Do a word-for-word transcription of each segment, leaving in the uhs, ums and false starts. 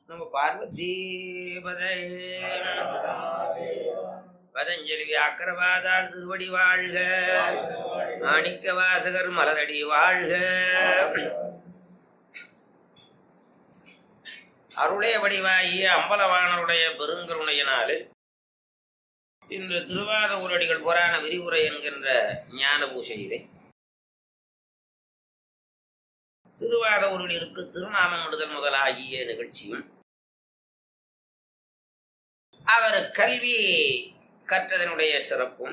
நம்ம பார்வதி பதே பதஞ்சலி வியாக்கரவாதாள் திருவடி வாழ்க, மாணிக்க வாசகர் மலரடி வாழ்க. அருளே வடிவாகிய அம்பலவாணருடைய பெருங்கருணையினாலே இன்று திருவாத ஊரடிகள் புராண விரிவுரை என்கின்ற ஞான பூசையிலே திருவாத ஊரடிகளுக்கு திருநாமம் விடுதல் முதலாகிய நிகழ்ச்சியும், அவர் கல்வி கற்றதனுடைய சிறப்பும்,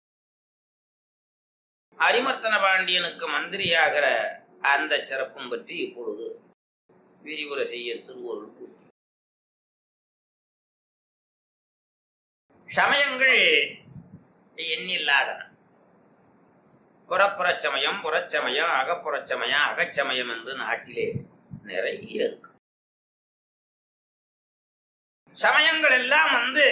அரிமர்த்தன பாண்டியனுக்கு மந்திரியாகிற அந்த சிறப்பும் பற்றி இப்பொழுது விரிவுரை செய்ய திருவருள் கூறும். சமயங்கள் எண்ணில்லாதன. புறப்புறச் சமயம், புறச்சமயம், அகப்புறச் சமயம், அகச்சமயம் என்று நாட்டிலே நிறைய இருக்கு. சமயங்கள் எல்லாம் வந்து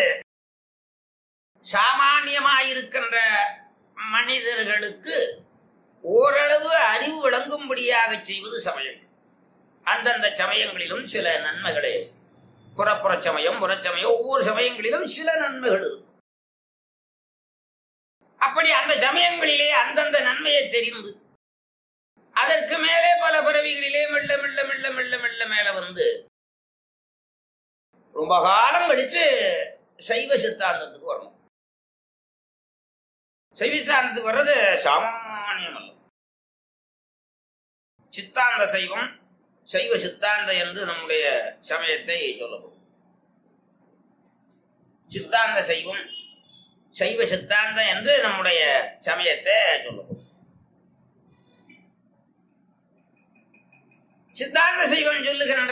சாமானியமாயிருக்கின்ற மனிதர்களுக்கு ஓரளவு அறிவு விளங்கும்படியாக செய்வது சமயம். அந்தந்த சமயங்களிலும் சில நன்மைகளே. புறப்புற சமயம், புறச்சமயம், ஒவ்வொரு சமயங்களிலும் சில நன்மைகள் இருக்கும். அப்படி அந்த சமயங்களிலே அந்தந்த நன்மையை தெரிந்து அதற்கு மேலே பல பிறவிகளிலே மெல்ல மெல்ல மெல்ல மெல்ல மெல்ல மேல வந்து ரொம்ப காலம் கழிச்சு சைவ சித்தாந்தத்துக்கு வரணும். சைவ சித்தாந்தத்துக்கு வர்றது சாமானியம் அல்ல. சித்தாந்த சைவம், சைவ சித்தாந்த என்று நம்முடைய சமயத்தை சொல்லப்படும். சித்தாந்த சைவம், சைவ சித்தாந்தம் என்று நம்முடைய சமயத்தை சொல்லப்படும். சித்தாந்த சைவம் சொல்லுகின்ற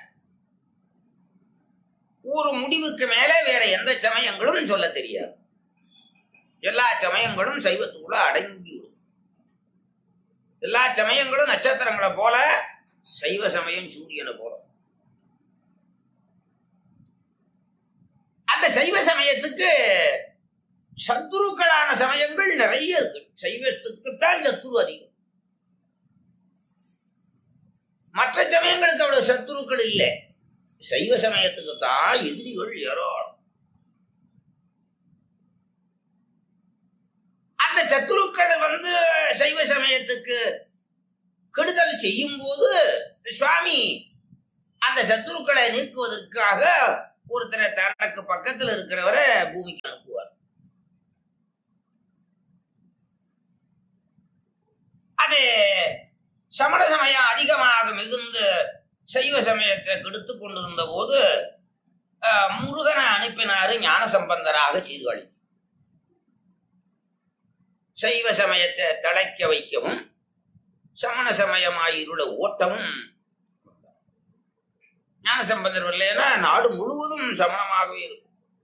ஒரு முடிவுக்கு மேலே வேற எந்த சமயங்களும் சொல்ல தெரியாது. எல்லா சமயங்களும் சைவத்துக்குள்ள அடங்கிவிடும். எல்லா சமயங்களும் நட்சத்திரங்களை போல, சைவ சமயம் சூரியனை போல. அந்த சைவ சமயத்துக்கு சத்துருக்களான சமயங்கள் நிறைய இருக்கு. சைவத்துக்குத்தான் சத்துரு அதிகம். மற்ற சமயங்களுக்கு அவ்வளவு சத்துருக்கள் இல்லை. சைவ சமயத்துக்கு தான் எதிரிகள் ஏராளம். அந்த சத்துருக்கள் வந்து சைவ சமயத்துக்கு கெடுதல் செய்யும் போது சுவாமி அந்த சத்துருக்களை நீக்குவதற்காக ஒருத்தரை தனக்கு பக்கத்தில் இருக்கிறவரை பூமிக்கு அனுப்புவார். அது சமண சமயம் அதிகமாக மிகுந்து சைவ சமயத்தை கெடுத்து கொண்டிருந்த போது முருகனை அனுப்பினாரு ஞான சம்பந்தராக சீர்காழி. சைவ சமயத்தை தழைக்க வைக்கவும் சமண சமயமாயிருள ஓட்டமும். ஞான சம்பந்தர் இல்லைன்னா நாடு முழுவதும் சமணமாகவே இருக்கும்.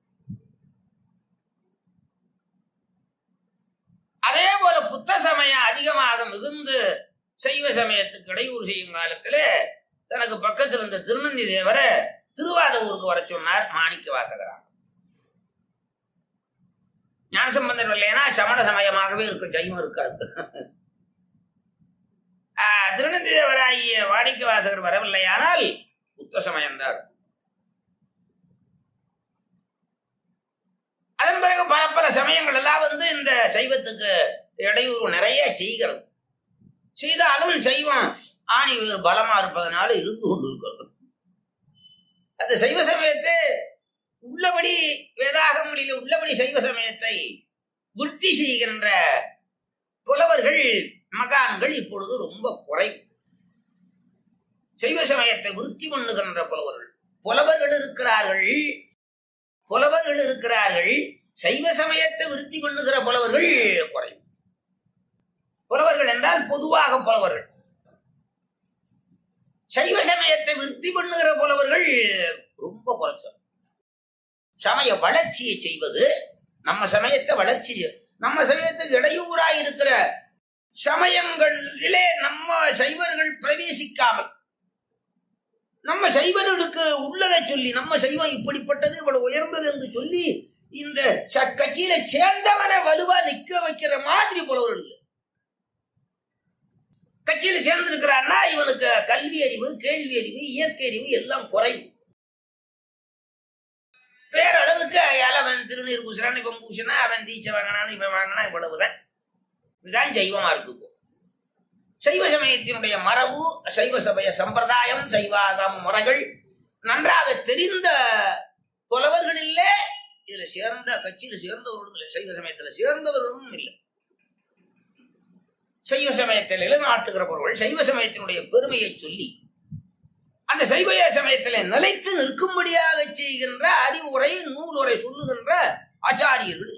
அதே போல புத்த சமயம் அதிகமாக மிகுந்து சைவ சமயத்துக்கு இடையூறு செய்யும் காலத்துல தனக்கு பக்கத்தில் இருந்த திருநந்தி தேவரை திருவாத ஊருக்கு வர சொன்னார் மாணிக்க வாசகரா. ஞானசம்பந்தர் இல்லைன்னா சமண சமயமாகவே இருக்கும், ஜைவம் இருக்காது. திருநந்தி தேவராகிய மாணிக்க வாசகர் வரவில்லையானால் புத்த சமயம்தான். அதன் பிறகு பல பல சமயங்கள் எல்லாம் வந்து இந்த சைவத்துக்கு இடையூறு நிறைய செய்கிறது. செய்தாலும் சைவம் ஆணி பலமா இருப்பதனால இருந்து கொண்டு இருக்கிறது. அந்த சைவ சமயத்தை உள்ளபடி வேதாகமங்களில் உள்ளபடி சைவ சமயத்தை விருத்தி செய்கின்ற புலவர்கள், மகான்கள் இப்பொழுது ரொம்ப குறை. சைவ சமயத்தை விருத்தி பண்ணுகின்ற புலவர்கள் புலவர்கள் இருக்கிறார்கள் புலவர்கள் இருக்கிறார்கள் சைவ சமயத்தை விருத்தி பண்ணுகிற புலவர்கள் குறை. புலவர்கள் என்றால் பொதுவாக புலவர்கள். சைவ சமயத்தை விருத்தி பண்ணுகிற புலவர்கள் ரொம்ப குறைச்சோம். சமய வளர்ச்சியை செய்வது, நம்ம சமயத்தை வளர்ச்சி, நம்ம சமயத்துக்கு இடையூறாய் இருக்கிற சமயங்களிலே நம்ம சைவர்கள் பிரவேசிக்காமல் நம்ம சைவர்களுக்கு உள்ளதை சொல்லி, நம்ம சைவம் இப்படிப்பட்டது இவ்வளவு உயர்ந்தது என்று சொல்லி இந்த கட்சியில சேர்ந்தவனை வலுவா நிக்க வைக்கிற மாதிரி புலவர்கள். கட்சியில சேர்ந்திருக்கிறான்னா இவனுக்கு கல்வி அறிவு, கேள்வி அறிவு, இயற்கை அறிவு எல்லாம் குறைவு. பேரளவுக்கு அயால அவன் திருநீர் பூசுறான், இவன் பூசினா, அவன் தீச்சை வாங்கினான், இவன் வாங்கினா, இவ்வளவுதான். இதுதான் சைவமா இருக்கு. சைவ சமயத்தினுடைய மரபு, சைவ சமய சம்பிரதாயம், சைவாகம முறைகள் நன்றாக தெரிந்த புலவர்கள் இல்லை. இதுல சேர்ந்த கட்சியில சேர்ந்தவர்களும் இல்லை, சைவ சமயத்துல சேர்ந்தவர்களும் இல்லை. சைவ சமயத்தில் நிலைநாட்டுகிறவர்கள் சைவ சமயத்தினுடைய பெருமையை சொல்லி அந்த சைவ சமயத்திலே நிலைத்து நிற்கும்படியாக செய்கின்ற அறிவுரை நூலுரை சொல்லுகின்ற ஆச்சாரியர்கள்.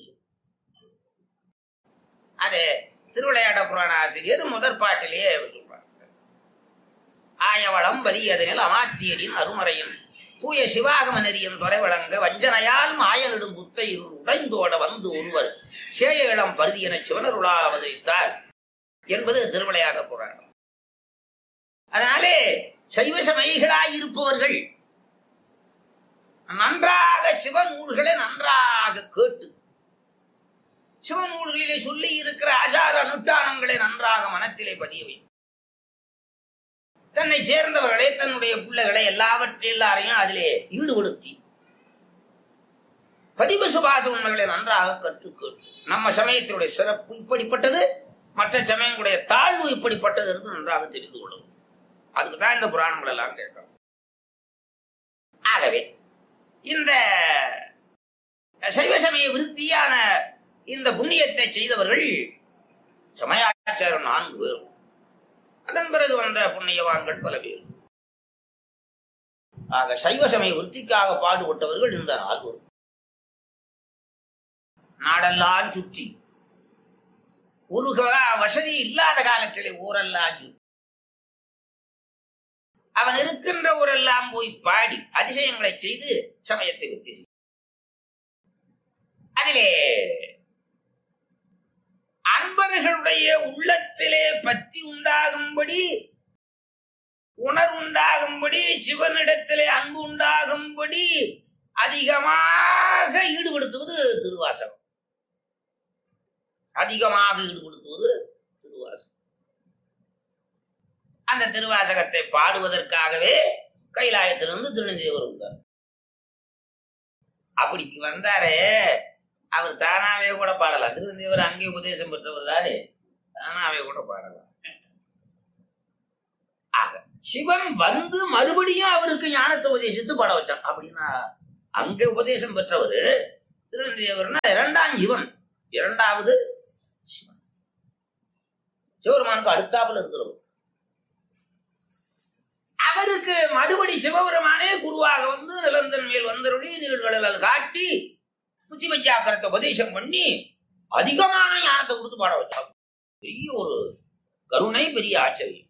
அது திருவிளையாட புராண ஆசிரியர் முதற் பாட்டிலேயே சொல்றார். ஆயவளம் வரியதனில் அமாத்தியரின் அருமறையும் தூய சிவாகம நெறியின் துறை வழங்க வஞ்சனையால் மாயனிடும் புத்தை உடைந்தோட வந்து ஒருவர் சேய இளம் பருதி என சிவனருளால் அவதரித்தார் என்பது திருவிளையாட புராணம். அதனாலே சைவ சமயிகளாயிருப்பவர்கள் நன்றாக சிவநூல்களை நன்றாக கேட்டு சிவநூல்களிலே சொல்லி இருக்கிற ஆச்சார அனுஷ்டானங்களை நன்றாக மனத்திலே பதிய வேண்டும். தன்னை சேர்ந்தவர்களை, தன்னுடைய பிள்ளைகளை எல்லாவற்றை எல்லாரையும் அதிலே ஈடுபடுத்தி பதிவு சுபாச உண்மைகளை நன்றாக கற்றுக்கொண்டு நம்ம சமயத்தினுடைய சிறப்பு இப்படிப்பட்டது, மற்ற சமயங்களுடைய தாழ்வு இப்படிப்பட்டது என்று நன்றாக தெரிந்து கொள்ளும். அதுக்குதான் இந்த புராணங்கள் எல்லாம் கேட்கணும். ஆகவே இந்த சைவ சமய விருத்தியான இந்த புண்ணியத்தை செய்தவர்கள் சமயாச்சாரம் நான்கு பேர். அதன் பிறகு வந்த புண்ணியவான்கள் பல பேர். ஆக சைவ சமய விருத்திக்காக பாடுபட்டவர்கள் இந்த நால்வர். நாடெல்லாம் சுற்றி ஒரு வசதி இல்லாத காலத்திலே ஊரெல்லாம் சுற்றி அவன் இருக்கின்ற ஊரெல்லாம் போய் பாடி அதிசயங்களை செய்து சமயத்தை விருத்தி. அதிலே அன்பர்களுடைய உள்ளத்திலே பத்தி உண்டாகும்படி, உணர்வுண்டாகும்படி, சிவனிடத்திலே அன்பு உண்டாகும்படி அதிகமாக ஈடுபடுத்துவது திருவாசகம். அதிகமாக ஈடுபடுத்துவது திருவாசகம். அந்த திருவாசகத்தை பாடுவதற்காகவே கைலாயத்திலிருந்து திருநெல்வேலி வந்தார். அப்படிக்கு வந்தாரே, அவர் தானாவே கூட பாடலாம். திருநெல்வேலி அங்கே உபதேசம் பெற்றவர் தானே, தானாவே கூட பாடலாம். ஆக சிவன் வந்து மறுபடியும் அவருக்கு ஞானத்தை உபதேசித்து பாட வச்சான். அப்படின்னா அங்கே உபதேசம் பெற்றவர் திருநெல்வேலினா இரண்டாம் சிவன், இரண்டாவது சிவன். சிவபெருமானுக்கு அடுத்தாப்புல இருக்கிறவர். அவருக்கு மறுபடி சிவபெருமானே குருவாக வந்து நிலந்தன் மேல் வந்தருடைய நிகழ்வுகள் காட்டி புத்தி பஞ்சாக்கரத்தை உபதேசம் பண்ணி அதிகமான ஞானத்தை கொடுத்து பாட வச்சாங்க. பெரிய ஒரு கருணை, பெரிய ஆச்சரியம்.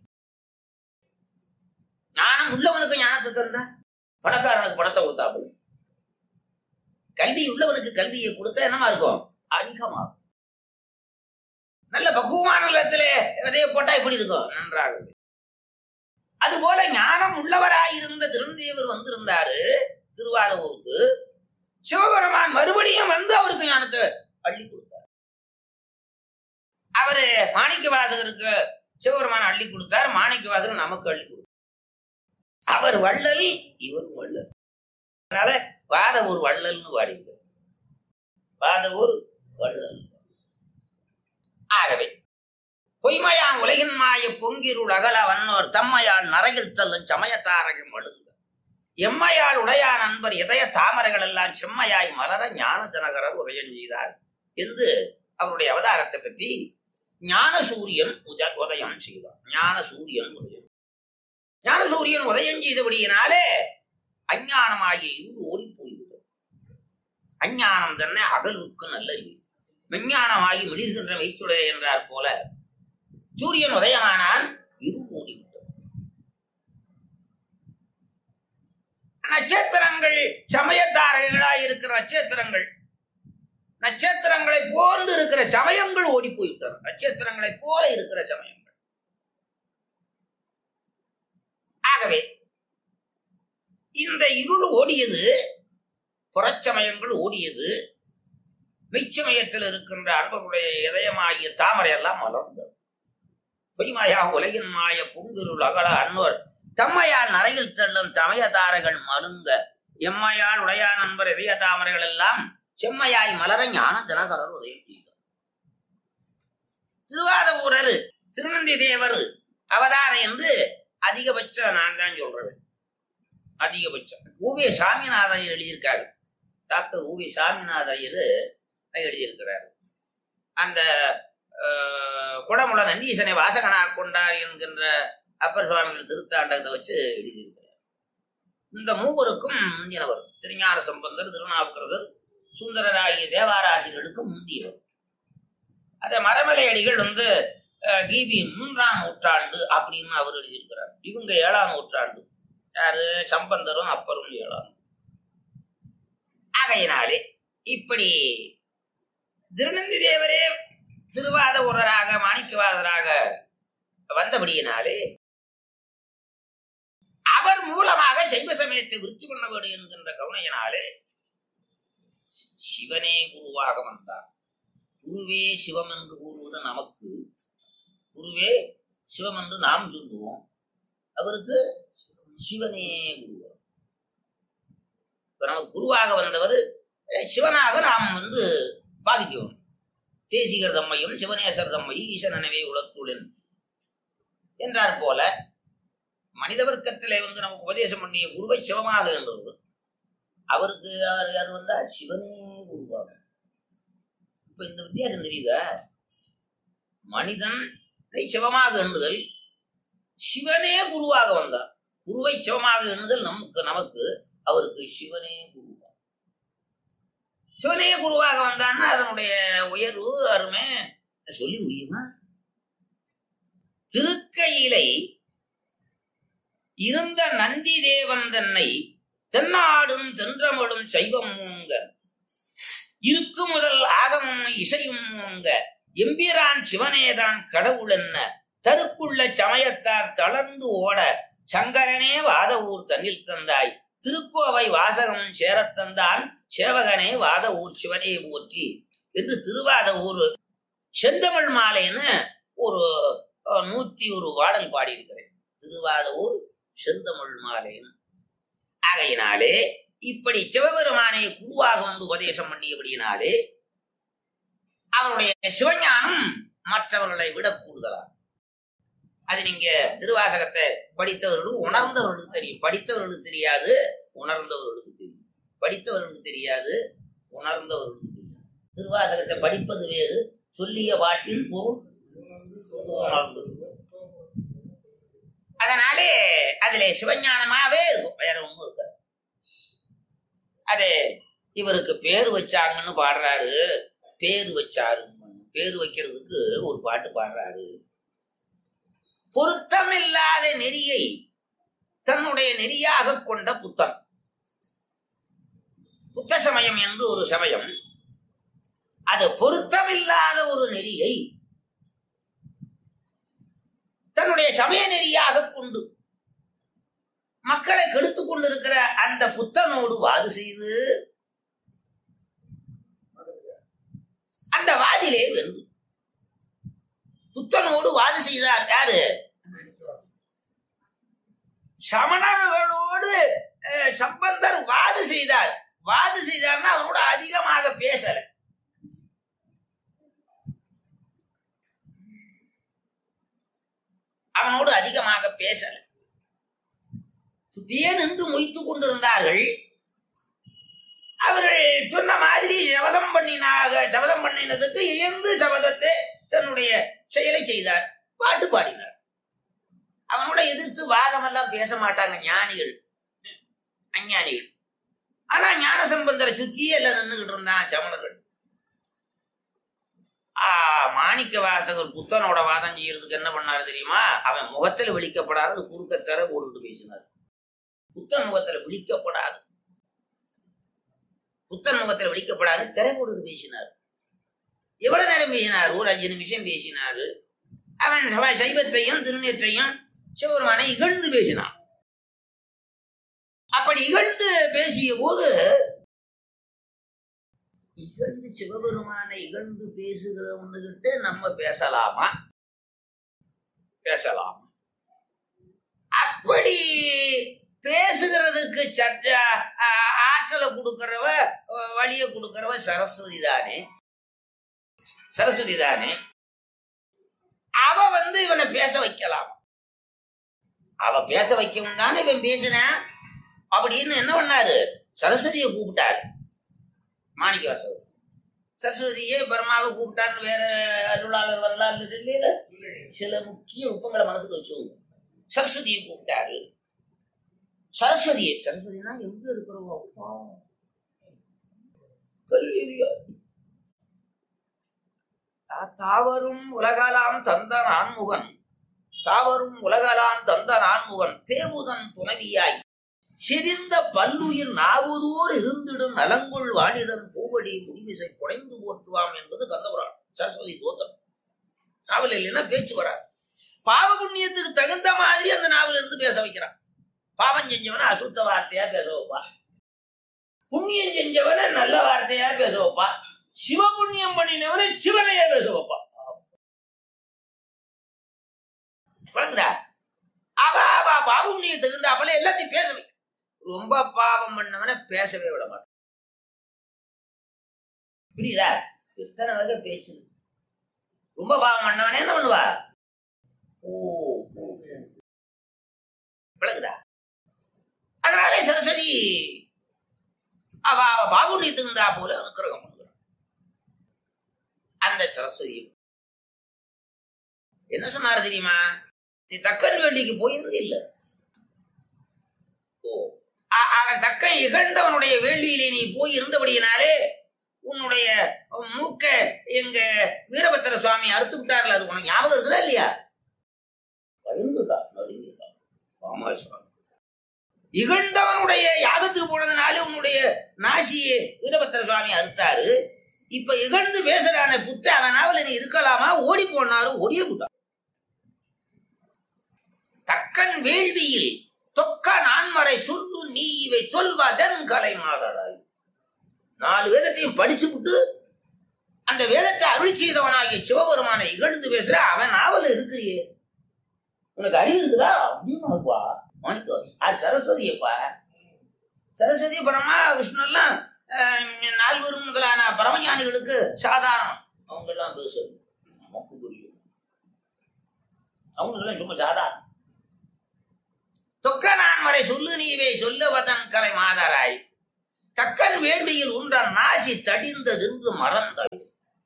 ஞானம் உள்ளவனுக்கு ஞானத்தை தந்த, பணக்காரனுக்கு பணத்தை கொடுத்தாப்புல. கல்வி உள்ளவனுக்கு கல்வியை கொடுத்தா என்னமா இருக்கும்? அதிகமாகும். நல்ல பக்குவமான நிலத்திலே விதையை போட்டா எப்படி இருக்கும்? நன்றாக. அதுபோல ஞானம் உள்ளவராயிருந்த திருநெல்வேலி வந்திருந்தாரு திருவாரூருக்கு. சிவபெருமான் மறுபடியும் வந்து அவருக்கு ஞானத்தை அள்ளி கொடுத்தார். அவரு மாணிக்க வாசகருக்கு சிவபெருமான் அள்ளி கொடுத்தார், மாணிக்க வாசகர் நமக்கு அள்ளி கொடுத்தார். அவர் வள்ளல், இவர் வள்ளல். அதனால வாதவூர் வள்ளல்னு பாடிக்கிறார். வாதவூர் வள்ளல். ஆகவே பொய்மையான் உலகின் மாய பொங்கிருள் அகல வன்னோர் தம்மையால் நரையில் தள்ளும் சமயத்தாரகம் அழுங்க எம்மையால் உடையான் அன்பர் இதய தாமரைகள் எல்லாம் செம்மையாய் மலர ஞான ஜனகரர் உதயம் செய்தார் என்று அவருடைய அவதாரத்தை பற்றி ஞான சூரியன் உதயம் செய்தார். ஞான சூரியன் உதயம் ஞான சூரியன் உதயம் செய்தபடியினாலே அஞ்ஞானமாகிய இருள் ஓடி போய்விடும். அஞ்ஞானம் தன்னை அகல்வுக்கு நல்ல விஞ்ஞானமாகி மிளிர்கின்ற மெய்ச்சுடை என்றார் போல சூரியன் உதயமானால் இருள் ஓடிவிட்டது. நட்சத்திரங்கள் சமயத்தாரைகளாய் இருக்கிற நட்சத்திரங்கள், நட்சத்திரங்களை போன்று இருக்கிற சமயங்கள் ஓடி போய்விட்டன. நட்சத்திரங்களை போல இருக்கிற சமயங்கள். ஆகவே இந்த இருள் ஓடியது, புறச்சமயங்கள் ஓடியது, மெய்ச்சமயத்தில் இருக்கின்ற அன்பருடைய இதயமாகிய தாமரை எல்லாம் மலர்ந்தது. பொய்மையா உலகின் மாய பொங்கிருள் அகல அன்னோர் தம்மையால் நரையில் தள்ளும் சமயதாரர்கள் மலுங்க எம்மையால் உடையா நண்பர் இதய தாமரைகள் எல்லாம் செம்மையாய் மலர ஞான தினகரர் உதயம் செய்தார். திருவாதவூரர் திருநந்தி தேவர் அவதாரம் என்று அதிகபட்சம் நான் தான் சொல்றேன். அதிகபட்சம் ஊவே சாமிநாத ஐயர் எழுதியிருக்காரு. டாக்டர் ஊவே சாமிநாத ஐயர் எழுதியிருக்கிறார். அந்த குடமுள நந்தீசனை வாசகனா கொண்டார் என்கின்ற அப்பர் சுவாமிகள் திருத்தாண்டகத்தை வச்சு எழுதியிருக்கிறார். இந்த மூவருக்கும் முந்தினவர் திருஞான சம்பந்தர், திருநாவுக்கரசர், சுந்தரர் ஆகிய தேவாராசிரியர்களுக்கு முந்தியவர். அத மரமலை அடிகள் வந்து கிபி மூன்றாம் நூற்றாண்டு அப்படின்னு அவர் எழுதியிருக்கிறார். இவங்க ஏழாம் நூற்றாண்டு. யாரு? சம்பந்தரும் அப்பரும் ஏழாம். ஆகையினாலே இப்படி திருநந்தி தேவரே திருவாத ஊரராக மாணிக்கவாதராக வந்தபடியினாலே அவர் மூலமாக சைவ சமயத்தை விருத்தி பண்ண வேண்டும் என்கின்ற கருணையினாலே சிவனே குருவாக வந்தார். குருவே சிவம் என்று கூறுவது நமக்கு, குருவே சிவம் என்று நாம் சொல்லுவோம். அவருக்கு சிவனே குருவா. இப்ப நமக்கு குருவாக வந்தவர் சிவனாக நாம் வந்து பாதிக்கணும். தேசிகர் தம்மையும் சிவனேசர் தம்மை ஈசனவே உலகத்துடன் என்றார் போல மனித வர்க்கத்திலே வந்து நமக்கு உபதேசம் பண்ணிய குருவை சிவமாக என்றது. அவருக்கு யார் வந்தா சிவனே குருவாக. இப்ப இந்த வித்தியாசம் தெரியுதா? மனிதன் சிவமாக எண்ணுதல், சிவனே குருவாக வந்தார். குருவை சிவமாக எண்ணுதல் நமக்கு நமக்கு அவருக்கு சிவனே குருவா. சிவனே குருவாக வந்தான்னா அதனுடைய உயர்வு அருமை சொல்லி முடியுமா? திருக்கையிலை இருந்த நந்தி தேவன் தன்னை தென்னாடும் தென்றமடும் சைவம் மூங்க இருக்கு முதல் ஆகமும் இசையும் மூங்க எம்பிரான் சிவனேதான் கடவுள் என்ன தருக்குள்ள சமயத்தார் தளர்ந்து ஓட சங்கரனே வாத ஊர் தன்னில் தந்தாய் திருக்கோவை வாசகம் சேரத்தந்தான் சேவகனே வாத ஊர் சிவனே போற்றி என்று திருவாத ஊர் செந்தமிழ் மாலைன்னு ஒரு நூத்தி ஒரு பாடல் பாடியிருக்கிறேன். திருவாத ஊர் செந்தமிழ் மாலைன்னு. ஆகையினாலே இப்படி சிவபெருமானை குருவாக வந்து உபதேசம் பண்ணியபடியினாலே அவருடைய சிவஞானம் மற்றவர்களை விட கூடுதலா. அது நீங்க திருவாசகத்தை படித்தவர்களுக்கு உணர்ந்தவர்களுக்கு தெரியும். படித்தவர்களுக்கு தெரியாது, உணர்ந்தவர்களுக்கு தெரியும். படித்தவர்களுக்கு தெரியாது, உணர்ந்தவர்களுக்கு தெரியும். திருவாசகத்தை படிப்பது வேறு, சொல்லிய பாட்டின் பொருள் உணர்ந்து. அதனாலே அதுல சிவஞானமாவே இருக்கும், வேற ஒண்ணும் இருக்காது. அது இவருக்கு பேரு வச்சாங்கன்னு பாடுறாரு. பேரு வச்சாரு, பேரு வைக்கிறதுக்கு ஒரு பாட்டு பாடுறாரு. பொருத்தமில்லாத நெறியை தன்னுடைய நெறியாக கொண்ட புத்தன். புத்த சமயம் என்று ஒரு சமயம், அது பொருத்தமில்லாத ஒரு நெறியை தன்னுடைய சமய நெறியாக கொண்டு மக்களை கெடுத்துக் கொண்டிருக்கிற அந்த புத்தனோடு வாது செய்து அந்த வாதிலே வென்று புத்தனோடு வாது செய்தார். யாரு? சமணர்களோடு சம்பந்தர் வாது செய்தார். வாது செய்தார்னா அவனோட அதிகமாக பேசல. அவனோடு அதிகமாக பேசல. சுத்தியே நின்று மொய்த்துக் கொண்டிருந்தார்கள். அவர்கள் சொன்ன மாதிரி சபதம் பண்ணினாக சபதம் பண்ணினதுக்கு இயந்து சபதத்தை தன்னுடைய செயலை செய்தார். பாட்டு பாடினார். அவனோட எதிர்த்து வாதமெல்லாம் பேச மாட்டாங்க ஞானிகள், அஞ்ஞானிகள். ஆனா ஞான சம்பந்தரை சுத்தியே எல்லாம் நின்றுகிட்டு இருந்தான் சமணர்கள். ஆஹ் மாணிக்க வாசகர் புத்தனோட வாதம் செய்யறதுக்கு என்ன பண்ணாரு தெரியுமா? அவன் முகத்துல விழிக்கப்படாது குறுக்கத்தர போட்டு பேசினார். புத்தன் முகத்துல விழிக்கப்படாது, புத்தன் முகத்துல விழிக்கப்படாது திரை போட்டு பேசினார். எவ்வளவு நேரம் பேசினார்? ஒரு அஞ்சு நிமிஷம் பேசினாரு. அவன் சைவத்தையும் திருநீற்றையும் சிவபெருமானை இகழ்ந்து பேசினான். அப்படி இகழ்ந்து பேசிய போது, இகழ்ந்து சிவபெருமானை இகழ்ந்து பேசுகிறவன்னுகிட்ட நம்ம பேசலாமா? பேசலாமா? அப்படி பேசுகிறதுக்கு ஆற்றலை கொடுக்கறவ வழிய கொடுக்கறவ சரஸ்வதி தானே, சரஸ்வதி தானே. அவ வந்து இவனை பேச வைக்கலாம், அவ பேச வைக்கவும் தானே இவன் பேசுறான் அப்படின்னு என்ன பண்ணாரு, சரஸ்வதியை கூப்பிட்டாரு. மாணிக்க வாசகர் சரஸ்வதியே பிரம்மாவை கூப்பிட்டாருன்னு வேற அருளாளர் வரலாறு இல்லையில சில முக்கிய உப்பங்களை மனசுக்கு வச்சுவோங்க. சரஸ்வதியை கூப்பிட்டாரு. சரஸ்வதியை, சரஸ்வதினா எங்க இருக்கிறவங்க, கல்வியா தாவரும் உலகலாம் தந்த நான்முகன், தாவரும் உலகலாம் தந்த நான்முகன் தேவுதன் துணவியாய் சிரிந்த பல்லுயிர் நாவுதோர் இருந்திடும் நலங்குள் வாணிதன் பூவடி முடிவிசை புனைந்து போற்றுவாம் என்பது கந்தபுராணம். சரஸ்வதி தோத்திரம். நாவல் இல்லைன்னா பேச்சு வராது. பாவ புண்ணியத்துக்கு தகுந்த மாதிரி அந்த நாவல் இருந்து பேச வைக்கிறான். பாவம் செஞ்சவன அசுத்த வார்த்தையா பேச வைப்பா, புண்ணியம் செஞ்சவன நல்ல வார்த்தையா பேச வைப்பா, சிவ புண்ணியம் பண்ணினவன சிவனையா பேச வைப்பா. வழங்குதா? அவ அவ பாவ புண்ணியத்துக்கு தகுந்த அப்பல எல்லாத்தையும் பேச வைக்க. ரொம்ப பாவம் பண்ணவன பேசவே விட மாட்டான். புரியுதா? எத்தனை வகை பேசு. ரொம்ப பாவம் பண்ணவனே என்ன பண்ணுவா, ஓ விளங்குதா? அதனாலே சரஸ்வதி அவ அவ பாகுண்யத்துக்கு இருந்தா போல அனுக்கிரகம் பண்ணுகிறான். அந்த சரஸ்வதி என்ன சொன்னாரு தெரியுமா, நீ தக்கன் வேள்விக்கு போயிருந்து இல்ல, அவன் தக்கன் இகழ்ந்தவனுடைய வேள்வியிலே நீ போய் இருந்தபடியினாலே உன்னுடைய மூக்க எங்க வீரபத்திர சுவாமி அறுத்து விட்டார்கள். அது உனக்கு ஞாபகம் இருக்குதா இல்லையா? இகழ்ந்தவனுடைய யாகத்துக்கு போனதுனால உன்னுடைய நாசியை வீரபத்திர சுவாமி அறுத்தாரு. இப்ப இகழ்ந்து பேசுறான புத்த அவன் நாவல நீ இருக்கலாமா, ஓடி போனாலும் ஓடிய போட்டான். தக்கன் வேள்வியில் தொக்க நான்மறை சொல்லு நீ இவை சொல்வதன் கலை மாதராய். நாலு வேதத்தையும் படிச்சு விட்டு அந்த வேதத்தை அருள் செய்தவனாகிய சிவபெருமானை இகழ்ந்து பேசுற அவன் நாவல் இருக்கிறியே, உனக்கு அறிவு இருக்குதா அப்படின்னுப்பா. அது சரஸ்வதியப்பா. சரஸ்வதி பரமா விஷ்ணு எல்லாம் நால்வருங்களான பரமஞானிகளுக்கு சாதாரணம். அவங்க எல்லாம் பேசுறது நமக்கு புரியும், அவங்களுக்கு சும்மா சாதாரணம். தொக்க நான்மறை சொல்லு நீவே சொல்லுவதன் கலை மாதராய் தக்கன் வேள்வியில் உன்ற நாசி தடிந்ததென்று மறந்தாய்.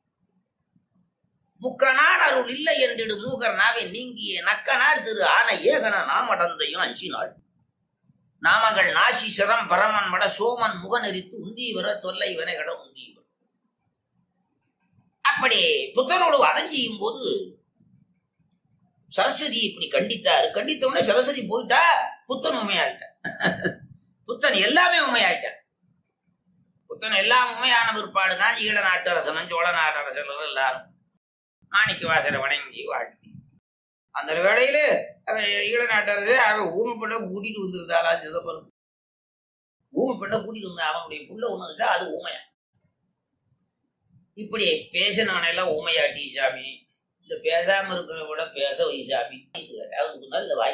முக்கனார் அருள் இல்லை என்றிடு மூகர் நாவை நீங்கிய நக்கனார் திரு ஆன ஏகன நாமடந்தையும் அஞ்சினாள். நாமங்கள் நாசி சிரம் பரமன் மட சோமன் முகநெறித்து உந்தீவர தொல்லை வினைகட உந்தீவர். அப்படி புத்தனோடு அடைஞ்சியும் போது சரஸ்வதி இப்படி கண்டித்தாரு. கண்டித்தவுடனே சரஸ்வதி போயிட்டா, புத்தன் உண்மையாயிட்டான். புத்தன் எல்லாமே உண்மையாயிட்டான். புத்தன் எல்லாம் உண்மையான பிற்பாடுதான் ஈழ நாட்டு அரசன் சோழ நாட்டு அரசர்கள் எல்லாரும் மாணிக்க வாசரை வணங்கி வாழ்த்தி. அந்த வேளையில ஈழ நாட்டு அரசு அவன் ஊமை பெண்ணை கூட்டிட்டு வந்துருந்தாளா சிதம்பரத்து. ஊமை பெண்ணை கூட்டிட்டு வந்தா அவனுடைய புள்ள ஒண்ணு வச்சா அது ஊமையா. இப்படி பேசினவனை எல்லாம் ஊமையாட்டி சாமி, இந்த பேசாம இருக்கிற விட பேச வை சாமி இந்த வாய்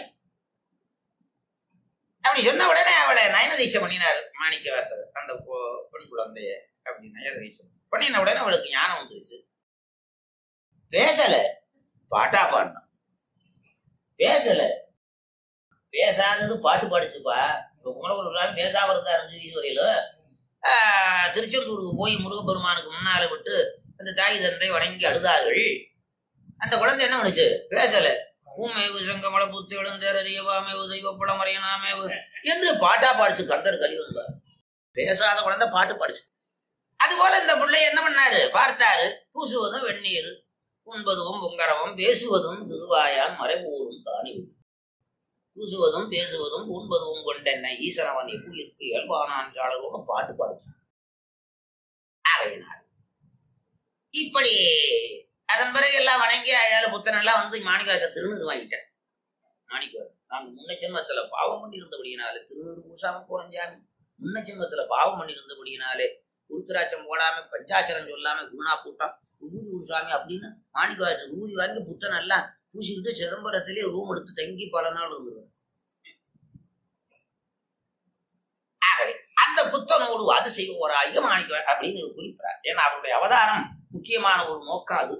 அப்படி சொன்ன உடனே அவளை நயன தீட்சை பண்ணினார் மாணிக்க வாசகர். அந்த பெண் குழந்தைய அப்படி நயன தீட்சை பண்ணின உடனே அவளுக்கு ஞானம் வந்துருச்சு. பேசல, பாட்டா பாடணும். பேசல, பேசாதது பாட்டு பாடிச்சுப்பா. இப்ப குமரகுரு பேசாம இருந்தாரு இதுவரையிலும். ஆஹ் திருச்செந்தூருக்கு போய் முருகப்பெருமானுக்கு முன்னால விட்டு அந்த தாய் தந்தை வணங்கி அழுதார்கள். அந்த குழந்தை என்ன பண்ணுச்சு, பேசல. ஊமேவு சங்கமல புத்து எழுந்தேறியவாமேவு தெய்வப்படம் மறையனாமேவு என்று பாட்டா பாடிச்சு. கந்தர் கலிவன்பார் பேசாத குழந்தை பாட்டு பாடிச்சு. அதுபோல இந்த பிள்ளை என்ன பண்ணாரு, பார்த்தாரு. பூசுவதும் வெந்நீர், உண்பதும் பொங்கரவம், பேசுவதும் திருவாயான் மறைபூரும் தானி. பூசுவதும் பேசுவதும் உண்பதும் கொண்டென்ன ஈசனவன் எப்புயிருக்கு இயல்பானான் சாளரோடு பாட்டு பாடிச்சு. ஆகையினார் இப்படி அதன் பிறகு எல்லாம் வணங்கி அயால புத்தன் எல்லாம் வந்து மாணிக்க திருநீர் வாங்கிட்டேன். மாணிக்க நாங்க முன்ன ஜென்மத்துல பாவம் பண்ணி இருந்தபடியினாலே திருநீர் பூசாம போனஞ்சாமி. முன்ன ஜென்மத்துல பாவம் பண்ணி இருந்தபடியினாலே உருத்திராட்சம் போடாம பஞ்சாச்சரம் சொல்லாம குணா கூட்டம் விபூதி பூசாமி அப்படின்னு மாணிக்க விபூதி வாங்கி புத்தன் எல்லாம் பூசிக்கிட்டு சிதம்பரத்திலேயே ரூம் எடுத்து தங்கி பல நாள் இருந்துருவார். ஆகவே அந்த புத்தனோடு அது செய்வோராக மாணிக்க அப்படின்னு குறிப்பிடார். ஏன்னா அவருடைய அவதாரம் முக்கியமான ஒரு நோக்கம் அது.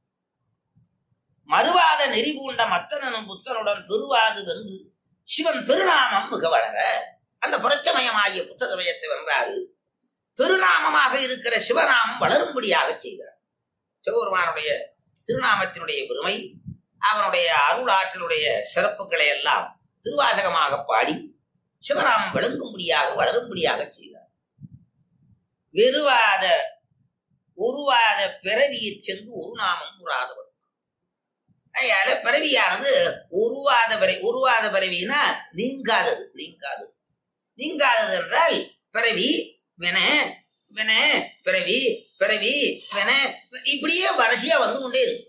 மறுவாத நெறி பூண்ட மத்தனும் புத்தனுடன் பெருவாது வென்று சிவன் பெருநாமம் மிக வளர அந்த புரட்சமயமாகிய புத்த சமயத்தை வென்றாரு. பெருநாமமாக இருக்கிற சிவநாமம் வளரும்படியாக செய்தார். சிவபெருமானுடைய திருநாமத்தினுடைய பெருமை, அவனுடைய அருளாற்றலுடைய சிறப்புகளை எல்லாம் திருவாசகமாக பாடி சிவநாமம் விளங்கும்படியாக வளரும்படியாக செய்தார். வெறுவாத உருவாத பிறவியை சென்று ஒரு நாமம் உறாதவர். அதனால பிறவியானது உருவாத பிறவி. உருவாத பிறவினா நீங்காதது. நீங்காதது நீங்காதது என்றால் பிறவி வின வின பிறவி பிறவி வின இப்படியே வரிசையா வந்து கொண்டே இருக்கு.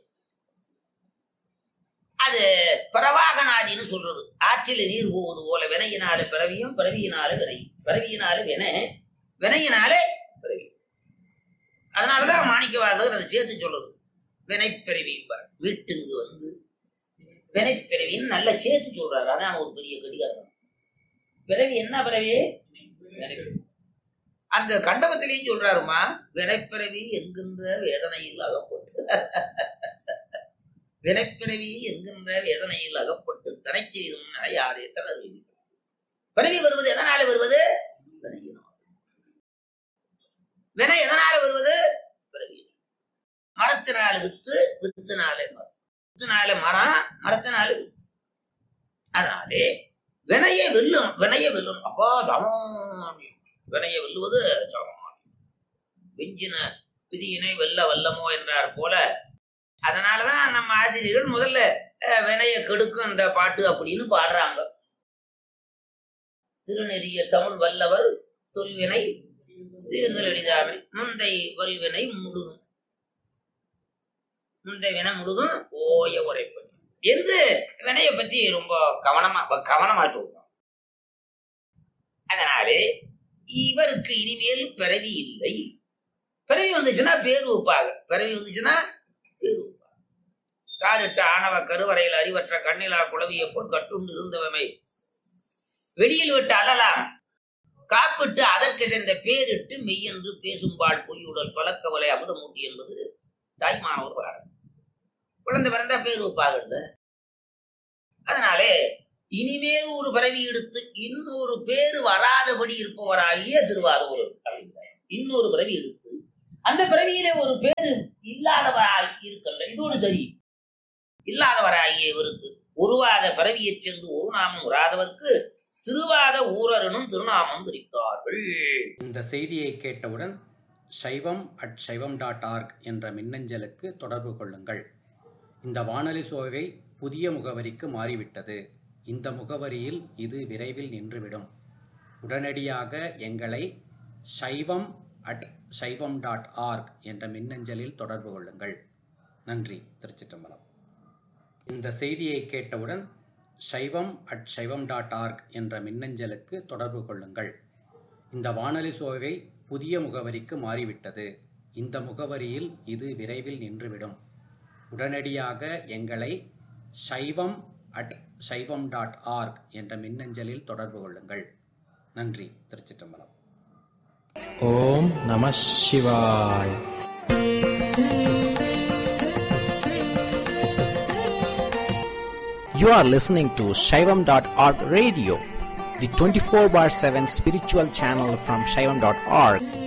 அது பிரவாகநாதின்னு சொல்றது. ஆற்றில நீர் போவது போல வினையினால பிறவியும் பிறவியினால வினை, பிறவியினால வின, வினையினால பிறவி. அதனாலதான் மாணிக்கவாசகர் அதை சேர்த்து சொல்றது. வினைப்பிறவி வீட்டுங்கு வந்து வினைப்பிறவின்னு நல்லா சேர்த்து சொல்றாரு. அதான் ஒரு பெரிய கடிகாரம். பிறவி என்ன பிறவி? அந்த கண்டபத்திலையும் சொல்றாருமா, வினைப்பிறவி என்கின்ற வேதனையில் அகப்பட்டு வினைப்பிறவி என்கின்ற வேதனையில் அகப்பட்டு தடை செய்தும் யாரே தளர். பிறவி வருவது எதனால வருவது? வினை எதனால வருவது? பிறவி. மரத்தினால வித்து, வித்துனாலே மரம், வித்துனால மரம், மரத்தினால வித்து. அதனாலே வினையை வெல்லும், வினையை வெல்லும். அப்பா சமானியம். வினையை வெல்லுவது சமானியம். விஞ்சின விதியினை வெல்ல வல்லமோ என்றார் போல. அதனாலதான் நம்ம ஆசிரியர்கள் முதல்ல வினைய கெடுக்கும் இந்த பாட்டு அப்படின்னு பாடுறாங்க. திருநெறிய தமிழ் வல்லவர் தொல்வினை தீர்தல் எளிதாமை முந்தை வல்வினை முழுதும், முந்தை வினை முழுதும் ஓய உரைப்பது என்று வினையை பத்தி ரொம்ப கவனமா கவனமா சொல்றோம். அதனாலே இவருக்கு இனிமேல் பிறவி இல்லை. பிறவி வந்துச்சுன்னா பேரு வைப்பாக. பிறவி வந்துச்சுன்னா பேரு வைப்பாக. காரிட்ட ஆணவ கருவறையில் அறிவற்ற கண்ணிலா குளவியை போல் கட்டுண்டு இருந்தவமை வெளியில் விட்டு அழலாம் காப்பிட்டு அதற்கு சென்ற பேரிட்டு மெய்யென்று பேசும்பாள் பொய்யுடல் பழக்கவலை அமுதமூட்டி என்பது தாய்மானவர் பாடல். குழந்தை பிறந்தா பேர் வைப்பாக. அதனாலே இனிமேல் ஒரு பிறவி எடுத்து இன்னொரு பேரு வராதபடி இருப்பவராகிய திருவாரூர் அப்படிங்கிறார். இன்னொரு பிறவி எடுத்து அந்த பிறவியிலே ஒரு பேரு இல்லாதவராய் இருக்கல்ல, இதோடு சரி. இல்லாதவராகிய இவருக்கு உருவாத பிறவியை சென்று ஒரு நாமம் உராதவர்க்கு திருவாத ஊரனும் திருநாமம் குறித்தார்கள். இந்த செய்தியை கேட்டவுடன் சைவம் அட் சைவம் டாட் ஆர்க் என்ற மின்னஞ்சலுக்கு தொடர்பு கொள்ளுங்கள். இந்த வானொலி சோவை புதிய முகவரிக்கு மாறிவிட்டது. இந்த முகவரியில் இது விரைவில் நின்றுவிடும். உடனடியாக எங்களை சைவம் அட் சைவம் டாட் ஆர்க் என்ற மின்னஞ்சலில் தொடர்பு கொள்ளுங்கள். நன்றி. திருச்சிற்றம்பலம். இந்த செய்தியை கேட்டவுடன் சைவம் அட் சைவம் டாட் ஆர்க் என்ற மின்னஞ்சலுக்கு தொடர்பு கொள்ளுங்கள். இந்த வானொலி சோவை புதிய முகவரிக்கு மாறிவிட்டது. இந்த முகவரியில் இது விரைவில் நின்றுவிடும். உடனடியாக எங்களை சைவம் அட் சைவம் டாட் ஆர்க் என்ற மின்னஞ்சலில் தொடர்பு கொள்ளுங்கள். நன்றி. திருச்சிற்றம்பலம். ஓம் நம சிவாய். You are listening to Shaivam dot org radio, the twenty-four bar seven spiritual channel from Shaivam dot org.